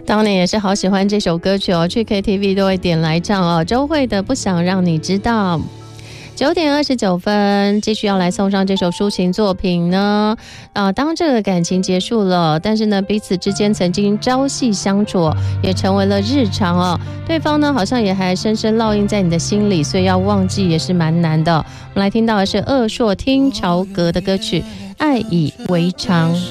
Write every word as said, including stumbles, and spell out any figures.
当年也是好喜欢这首歌曲哦，去 K T V 都会点来唱哦。周蕙的《不想让你知道》。九点二十九分，继续要来送上这首抒情作品呢。啊，当这个感情结束了，但是呢，彼此之间曾经朝夕相处，也成为了日常哦。对方呢，好像也还深深烙印在你的心里，所以要忘记也是蛮难的。我们来听到的是鄂硕听潮格的歌曲《爱以为常》。